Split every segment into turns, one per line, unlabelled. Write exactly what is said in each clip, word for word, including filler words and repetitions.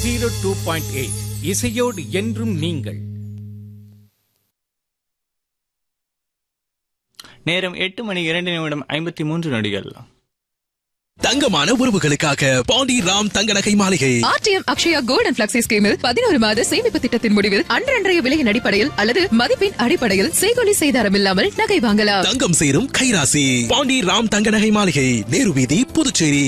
Zero two point eight இசையோடு என்றும் நீங்கள்.
நேரம் எட்டு மணி இரண்டு நிமிடம் ஐம்பத்தி மூன்று நொடிகள்.
தங்கமான உறவுகளுக்காக பாண்டி ராம் தங்க நகை மாளிகை.
RTM Akshaya gold and flexi ஸ்கீமில் பதினோரு மாத சேமிப்பு திட்டத்தின் முடிவில் அன்றன்றைய விலையின் அடிப்படையில் அல்லது மதிப்பின் அடிப்படையில் செய்கொலி செய்தாரம் இல்லாமல் நகை வாங்கலாம்.
தங்கம் சேரும் கைராசி பாண்டி ராம் தங்க நகை மாளிகை, நேரு வீதி, புதுச்சேரி.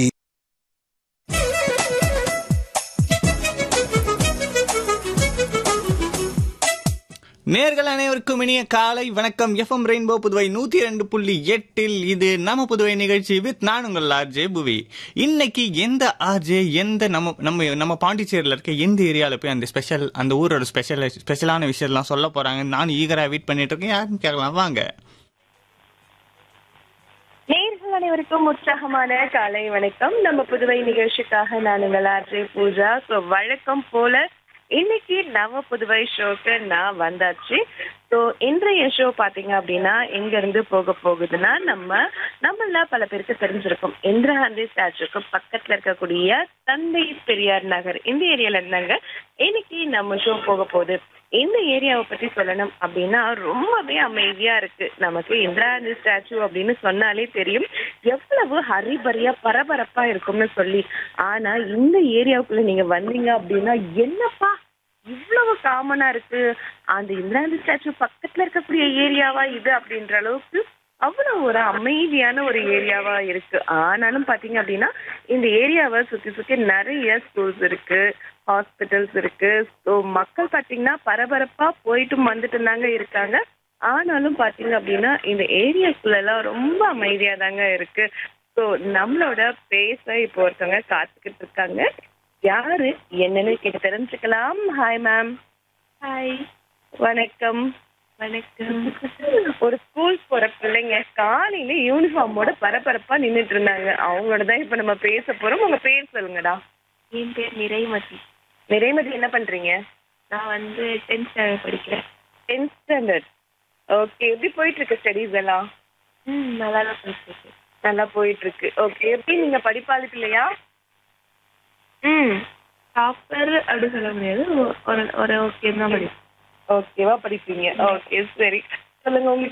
நேர்கள் அனைவருக்கும் இனிய காலை வணக்கம். எஃப்எம் ரெயின்போ புதுவை நூத்தி இரண்டு புள்ளி எட்டில் இது நம்ம புதுவை நிகழ்ச்சி வித் நான் உங்கள் ஆர்ஜே புவி. இன்னைக்கு எந்த ஆர்ஜே எந்த நம்ம நம்ம நம்ம பாண்டிச்சேரியில் இருக்க எந்த ஏரியாவில் போய் அந்த ஸ்பெஷல் அந்த ஊரோட ஸ்பெஷல் ஸ்பெஷலான விஷயம்லாம் சொல்ல போறாங்க. நான் ஈகரா வெயிட் பண்ணிட்டு இருக்கேன். யாருன்னு கேட்கலாம் வாங்க.
நேர்கள் அனைவருக்கும் உற்சாகமான காலை வணக்கம். நம்ம புதுவை நிகழ்ச்சிக்காக நான் உங்கள் ஆர்ஜே பூஜா. ஸோ வழக்கம் போல இன்னைக்கு நவ புதுவை ஷோக்கு நான் வந்தாச்சு. ஸோ இன்றைய ஷோ பார்த்தீங்க அப்படின்னா எங்க இருந்து போக போகுதுன்னா, நம்ம நம்மள பல பேருக்கு தெரிஞ்சிருக்கும் இந்திரா காந்தி ஸ்டாச்சுக்கு பக்கத்துல இருக்கக்கூடிய தந்தை பெரியார் நகர், இந்த ஏரியால இருந்தாங்க. இன்னைக்கு நம்ம ஷோ போக போகுது. இந்த ஏரியாவை பத்தி சொல்லணும் அப்படின்னா ரொம்பவே அமைதியா இருக்கு. நமக்கு இந்திரா காந்தி ஸ்டாச்சு அப்படின்னு சொன்னாலே தெரியும் எவ்வளவு ஹரிபரியா பரபரப்பா இருக்கும்னு சொல்லி. ஆனா இந்த ஏரியாவுக்குள்ள நீங்க வந்தீங்க அப்படின்னா என்னப்பா இவ்வளவு காமனா இருக்கு, அந்த இந்திரா காந்தி ஸ்டாச்சு பக்கத்துல இருக்கக்கூடிய ஏரியாவா இது அப்படின்ற அளவுக்கு அவ்வளவு ஒரு அமைதியான ஒரு ஏரியாவா இருக்கு. ஆனாலும் பாத்தீங்க அப்படின்னா இந்த ஏரியாவை சுத்தி சுத்தி நிறைய ஸ்கூல்ஸ் இருக்கு, ஹாஸ்பிட்டல்ஸ் இருக்கு. ஸோ மக்கள் பாத்தீங்கன்னா பரபரப்பா போயிட்டும் வந்துட்டு தாங்க இருக்காங்க. ஆனாலும் பாத்தீங்க அப்படின்னா இந்த ஏரியாக்குள்ள எல்லாம் ரொம்ப அமைதியா தாங்க இருக்கு. ஸோ நம்மளோட பேச இப்போ ஒருத்தவங்க காத்துக்கிட்டு இருக்காங்க. யாரு என்னன்னு கேட்டு தெரிஞ்சுக்கலாம். Hi ma'am. ஹாய், வணக்கம். வணக்கம். ஒரு ஸ்கூல் போற பிள்ளைங்க காலையில யூனிஃபார்மோட பரபரப்பா நின்றுட்டு இருந்தாங்க. அவங்களோட தான் இப்ப நம்ம பேச போறோம். உங்க பேர் சொல்லுங்கடா.
என் பேர் நிறைமதி.
நிறைமதி, என்ன பண்றீங்க?
நான் வந்து டென்த் ஸ்டாண்டர்ட் படிக்கிறேன்.
Tenth standard. ஓகே, எப்படி போயிட்டு இருக்கு ஸ்டடீஸ் எல்லாம்?
ம் நல்லா தான் போயிட்டு இருக்கு.
நல்லா போயிட்டு இருக்கு. ஓகே, எப்படி நீங்க படிப்பாளுக்கு இல்லையா?
ம் டாப்பர் அப்படி சொல்ல முடியாது, ஒரு ஒரு ஓகே தான் படிப்பேன்.
ஓகேவா படிப்பீங்க. ஓகே சரி, சொல்லுங்க உங்களுக்கு